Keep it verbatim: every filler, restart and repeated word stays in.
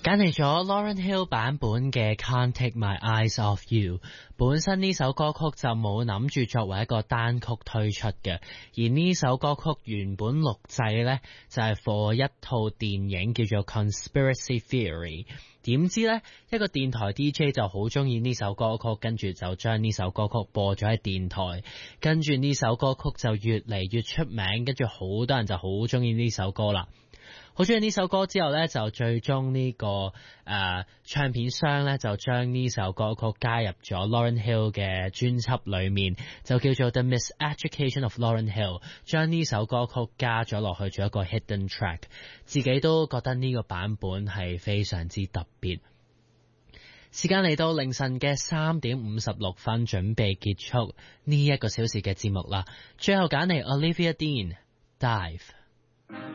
揀嚟咗 Lauryn Hill 版本嘅 Can't Take My Eyes Off You。本身呢首歌曲就冇諗住作為一個單曲推出嘅，而呢首歌曲原本錄製呢，就係 for 一套電影叫做 Conspiracy Theory。點知呢，一個電台 D J 就好中意呢首歌曲，跟住就將呢首歌曲播咗喺電台，跟住呢首歌曲就越嚟越出名，跟住好多人就好中意呢首歌啦。好中意呢首歌之後呢，就最終呢、這個誒、呃、唱片商呢，就將呢首歌曲加入咗 Lauryn Hill 嘅專輯裏面，就叫做 The Miseducation of Lauryn Hill， 將呢首歌曲加咗落去做一個 hidden track。自己都覺得呢個版本係非常之特別。時間嚟到凌晨嘅三點五十六分，準備結束呢一個小時嘅節目啦。最後揀嚟 Olivia Dean Dive。